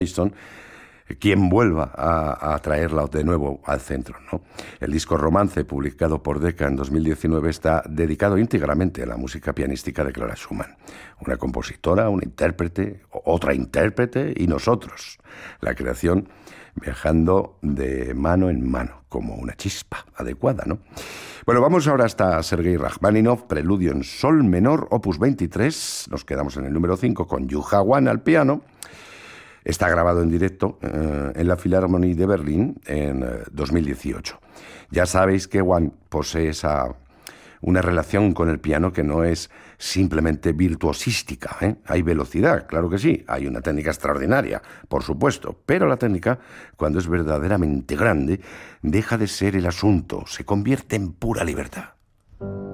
quien vuelva a traerla de nuevo al centro, ¿no? El disco Romance, publicado por Decca en 2019, está dedicado íntegramente a la música pianística de Clara Schumann, una compositora, una intérprete, otra intérprete y nosotros. La creación viajando de mano en mano, como una chispa adecuada, ¿no? Bueno, vamos ahora hasta Sergei Rachmaninoff, Preludio en Sol menor, opus 23. Nos quedamos en el número 5 con Yuha Wan al piano. Está grabado en directo en la Philharmonie de Berlín en 2018. Ya sabéis que Wan posee una relación con el piano que no es simplemente virtuosística, ¿eh? Hay velocidad, claro que sí, hay una técnica extraordinaria, por supuesto, pero la técnica, cuando es verdaderamente grande, deja de ser el asunto, se convierte en pura libertad.